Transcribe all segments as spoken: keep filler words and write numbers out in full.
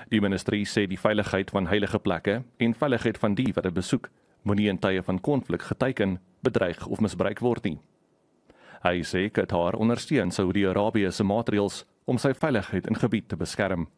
Die ministerie sê die veiligheid van heilige plekke en veiligheid van die wat dit besoek moenie in tye van konflik geteiken, bedreig of misbruik word nie. Hy sê Qatar ondersteun Saudi-Arabië se maatreëls om sy veiligheid in gebied te beskerm.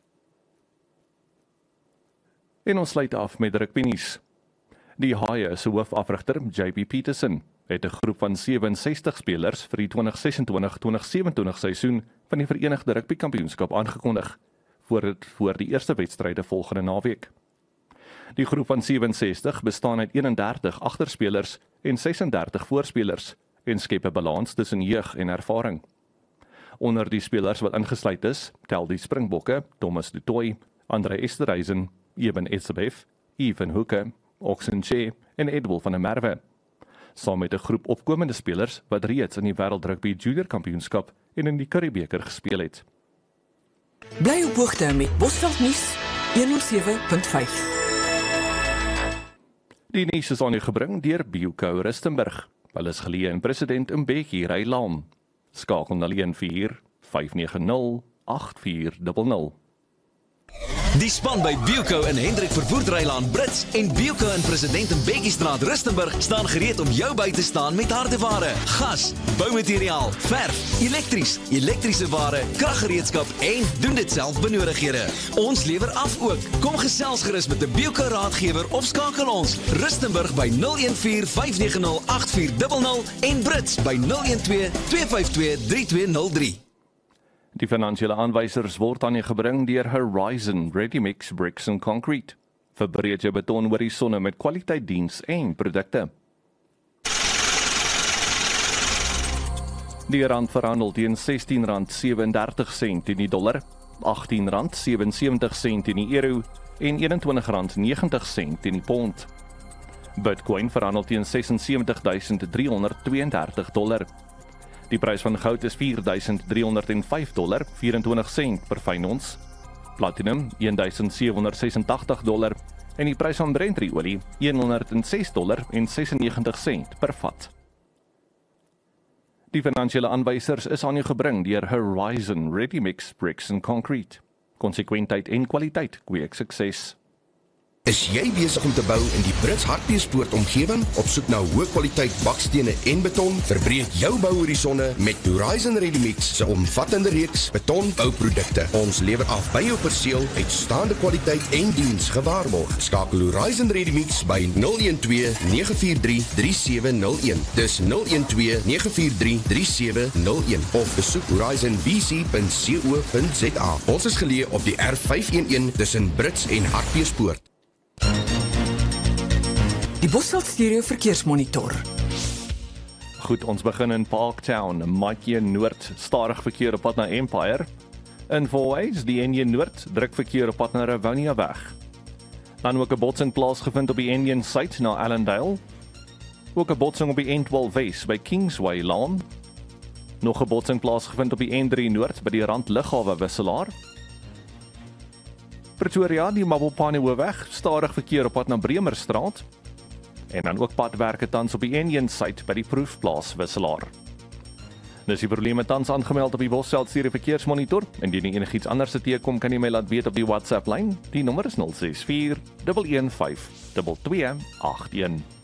En ons sluit af met rugbynuus. Die Haie se hoofafrigter, J P Peterson, het 'n groep van sewensestig spelers vir die twintig sesentwintig twintig sewenentwintig seisoen van die Verenigde Rugby Kampioenskap aangekondig, voor dit voor die eerste wedstryde volgende naweek. Die groep van sewensestig bestaan uit eenendertig agterspelers en sesendertig voorspelers en skep 'n balans tussen jeug en ervaring. Onder die spelers wat ingesluit is, tel die Springbokke, Thomas du Toit, Andre Esterhuizen, Eben Etzebeth, Ethan Hooker, Oxenche en Edwin van der Merwe, saam met 'n groep opkomende spelers wat reeds in die Wêreldrugby Junior Kampioenskap en in die Curriebeeker gespeel het. Bly op hoogte met Bosveld Nuus honderdsewe punt vyf. Die nuus is aan u gebring deur Bioco Rustenburg. Hulle is geleë in President Mbeki Rylaan. Skakel na een vier vyf nege nul agt vier nul nul. Die span by Bioco in Hendrik Verwoerd Rylaan Brits en Bioco in President Mbeki-straat Rustenburg staan gereed om jou by te staan met hardeware, gas, boumateriaal, verf, elektries, elektriese ware, kraggereedskap en doen dit self benodighede. Ons lewer af ook. Kom gesels gerus met 'n Bioco raadgewer of skakel ons Rustenburg by nul een vier vyf nege nul agt vier nul nul en Brits by nul een twee twee vyf twee drie twee nul drie. Die finansiële aanwysers word aan u gebring deur Horizon Ready Mix Bricks and Concrete. Verbreek jou beton oor die sonne met kwaliteit diens en produkte. Die rand verhandel teen sestien rand sewendertig sent in die dollar, agttien rand sewensewentig sent in die euro en eenentwintig rand negentig sent in die pond. Bitcoin verhandel teen ses en sewentig duisend driehonderdtweeëndertig dollar. Die prys van goud is vier duisend driehonderd vyf dollar vyf-en-twintig sent per fyn ons. Platinum een duisend sewehonderd sesentagtig dollar en die prys van Brent-olie honderd ses dollar en sesennegentig sent per vat. Die finansiële aanwysers is aan u gebring deur Horizon Ready Mix Bricks and Concrete. Konsekwentheid en kwaliteit kweek sukses. Is jy besig om te bou in die Brits Hartbeespoort omgewing? Op soek na hoë kwaliteit bakstene en beton? Verbreek jou bouhorisonne met Horizon Ready Mix se omvattende reeks betonbouprodukte. Ons lewer af by jou perseel uitstaande kwaliteit en diens gewaarborg. Skakel Horizon Ready Mix by nul een twee nege vier drie drie sewe nul een. Dis nul een twee nege vier drie drie sewe nul een of besoek horizon b c punt co punt z a. Ons is geleë op die R vyf een een tussen Brits en Hartbeespoort. Die Bosveld Stereo Verkeersmonitor. Goed, ons begin in Parktown, Maatjie Noord, stadig verkeer op pad na Empire. In Fourways, die N een Noord, druk verkeer op pad na Rivonia weg. Dan ook 'n botsing plaasgevind op die N een Suid na Allendale. Ook 'n botsing op die N twaalf Wes by Kingsway Laan. Nog 'n botsing plaasgevind op die N drie Noord by die Rand Lughawe wisselaar. Pretoria, die Mabopane Hoofweg, stadig verkeer op pad na Bremerstraat. En dan ook padwerke tans op die N een Suid by die Proefplaas wisselaar. Dis die probleme tans aangemeld op die Bosveld Stereo Verkeersmonitor. Indien jy enigiets anders te teekom, kan jy my laat weet op die WhatsApp lyn. Die nommer is nul ses vier een een vyf twee twee agt een.